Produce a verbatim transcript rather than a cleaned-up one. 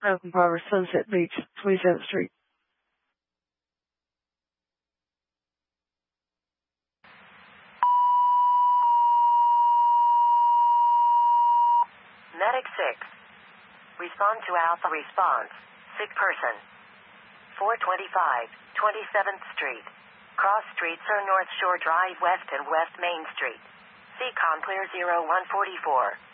Open Power, Sunset Beach, twenty-seventh Street. Medic six. Respond to Alpha response. Sick person. four twenty-five, twenty-seventh Street. Cross streets are North Shore Drive West and West Main Street. C-Com clear zero one four four.